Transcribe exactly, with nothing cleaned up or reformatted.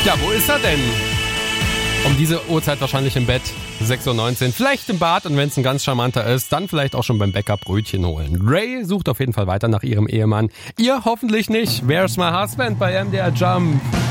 Ja, wo ist er denn? Um diese Uhrzeit wahrscheinlich im Bett, sechs Uhr neunzehn, vielleicht im Bad und wenn es ein ganz charmanter ist, dann vielleicht auch schon beim Bäcker Brötchen holen. Ray sucht auf jeden Fall weiter nach ihrem Ehemann. Ihr hoffentlich nicht. Where's my husband bei M D R Jump?